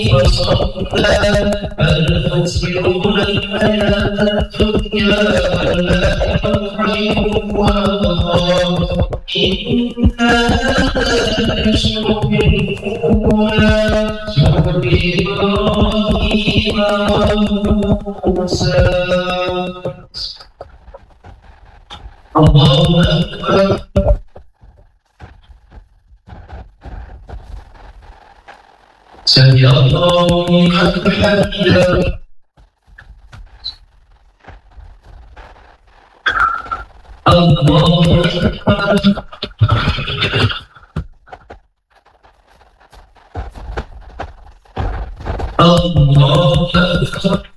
وصلى بل تؤثرون الحياة الدنيا والآخرة خير وأبقى إن هذا لشرف الأولى شرف إبراهيم وموسى الله أكبر سمع الله لمن حمده الله أكبر الله أكبر